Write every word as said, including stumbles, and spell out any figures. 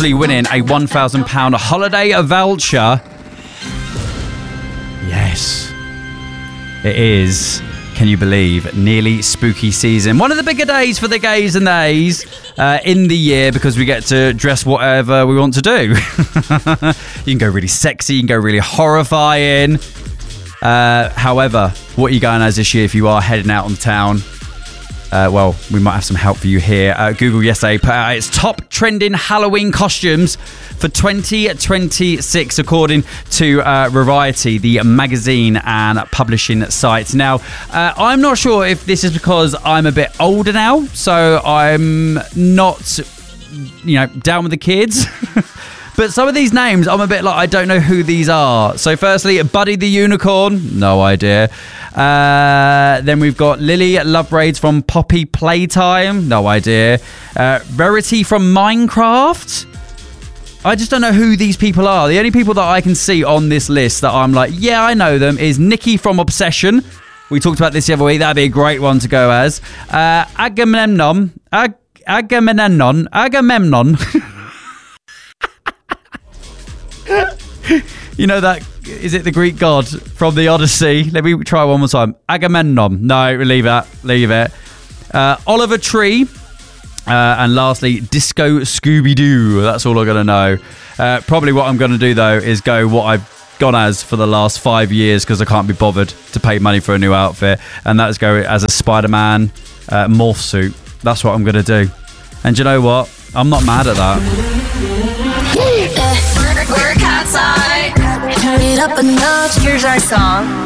possibly winning a one thousand pounds holiday voucher. Yes, it is. Can you believe? Nearly spooky season. One of the bigger days for the gays and theys uh, in the year because we get to dress whatever we want to do. You can go really sexy, you can go really horrifying. Uh, however, what are you going as this year if you are heading out on town? Uh, well, we might have some help for you here. Uh, Google yesterday put out its top trending Halloween costumes for twenty twenty-six, according to uh, Variety, the magazine and publishing site. Now, uh, I'm not sure if this is because I'm a bit older now, so I'm not, you know, down with the kids. But some of these names, I'm a bit like, I don't know who these are. So firstly, Buddy the Unicorn, no idea. Uh, then we've got Lily Lovebraids from Poppy Playtime, no idea. Uh, Rarity from Minecraft. I just don't know who these people are. The only people that I can see on this list that I'm like, yeah, I know them, is Nikki from Obsession. We talked about this the other week. That'd be a great one to go as. Uh, Agamemnon. Ag- Agamemnon. Agamemnon. You know that, is it the Greek god from the Odyssey? Let me try one more time. Agamemnon. No, leave it. Leave it. Uh, Oliver Tree. Uh, and lastly, Disco Scooby-Doo. That's all I'm going to know. Uh, probably what I'm going to do, though, is go what I've gone as for the last five years because I can't be bothered to pay money for a new outfit. And that is go as a Spider-Man uh, morph suit. That's what I'm going to do. And do you know what? I'm not mad at that. We're outside. Turn it up a notch. Here's our song.